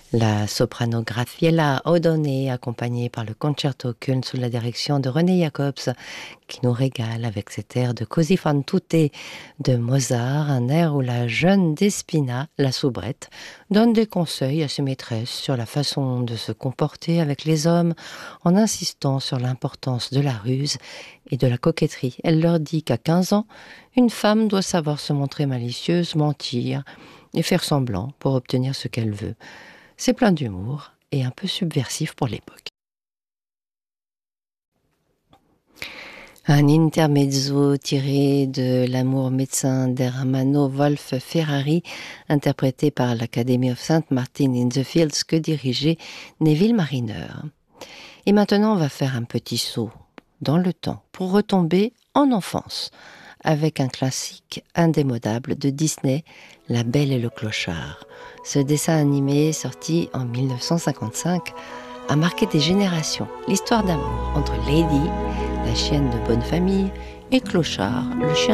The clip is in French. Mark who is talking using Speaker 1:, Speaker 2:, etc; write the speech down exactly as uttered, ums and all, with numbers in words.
Speaker 1: La soprano Graciela Odone, accompagnée par le Concerto Köln sous la direction de René Jacobs, qui nous régale avec cet air de Così fan tutte de Mozart, un air où la jeune Despina, la soubrette, donne des conseils à ses maîtresses sur la façon de se comporter avec les hommes, en insistant sur l'importance de la ruse et de la coquetterie. Elle leur dit qu'à quinze ans, une femme doit savoir se montrer malicieuse, mentir et faire semblant pour obtenir ce qu'elle veut. C'est plein d'humour et un peu subversif pour l'époque. Un intermezzo tiré de L'amour médecin d'Ermanno Wolf Ferrari, interprété par l'Academy of Saint Martin in the Fields, que dirigeait Neville Mariner. Et maintenant, on va faire un petit saut dans le temps pour retomber en enfance, avec un classique indémodable de Disney, La Belle et le Clochard. Ce dessin animé, sorti en mille neuf cent cinquante-cinq, a marqué des générations. L'histoire d'amour entre Lady, la chienne de bonne famille, et Clochard, le chien